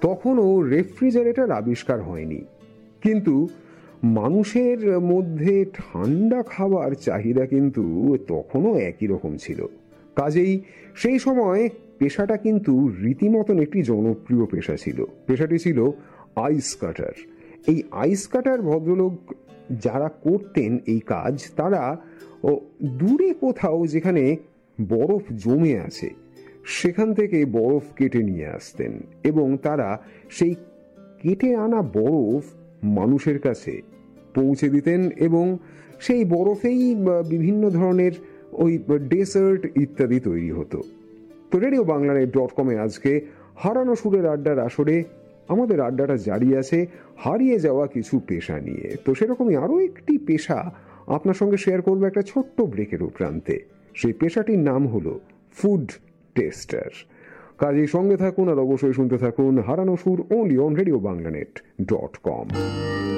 তখনও রেফ্রিজারেটর আবিষ্কার হয়নি, কিন্তু মানুষের মধ্যে ঠান্ডা খাবার চাহিদা কিন্তু তখনও একই রকম ছিল। কাজেই সেই সময় পেশাটা কিন্তু রীতিমতন একটি জনপ্রিয় পেশা ছিল। পেশাটি ছিল আইস কাটার। এই আইস কাটার ভদ্রলোক যারা করতেন এই কাজ, তারা দূরে কোথাও যেখানে বরফ জমে আছে সেখান থেকে বরফ কেটে নিয়ে আসতেন এবং তারা সেই কেটে আনা বরফ মানুষের কাছে পৌঁছে দিতেন এবং সেই বরফেই বিভিন্ন ধরনের ওই ডেসার্ট ইত্যাদি তৈরি হতো। তো রেডিও বাংলানেট.com-এ আজকে হারানো সুরের আড্ডার আসরে আমাদের আড্ডাটা জারি আছে হারিয়ে যাওয়া কিছু পেশা নিয়ে। তো সেরকমই আরও একটি পেশা আপনার সঙ্গে শেয়ার করবো একটা ছোট্ট ব্রেকের প্রান্তে। সেই পেশাটির নাম হলো ফুড টেস্টার। কাজেই সঙ্গে থাকুন আর অবশ্যই শুনতে থাকুন হারানো সুর, only on রেডিও বাংলানেট.com।